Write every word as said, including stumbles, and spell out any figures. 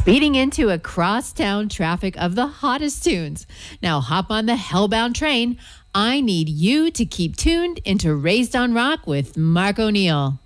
Speeding into a crosstown traffic of the hottest tunes. Now hop on the Hellbound train. I need you to keep tuned into Raised on Rock with Mark O'Neill.